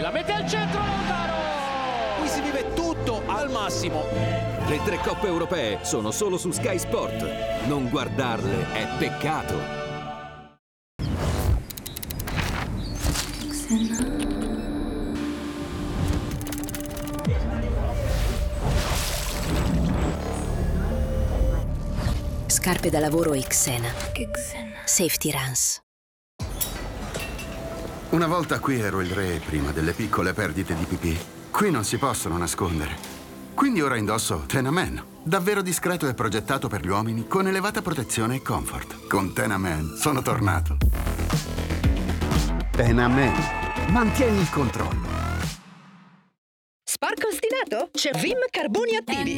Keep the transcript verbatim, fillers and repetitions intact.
la mette al centro, Lautaro! Qui si vive tutto al massimo. Le tre coppe europee sono solo su Sky Sport. Non guardarle è peccato. Scarpe da lavoro Xena. Safety Runs. Una volta qui ero il re prima delle piccole perdite di pipì. Qui non si possono nascondere. Quindi ora indosso Tena Man. Davvero discreto e progettato per gli uomini, con elevata protezione e comfort. Con Tena Man sono tornato. Tena Man. Mantieni il controllo. Sporco ostinato? C'è Vim Carboni Attivi.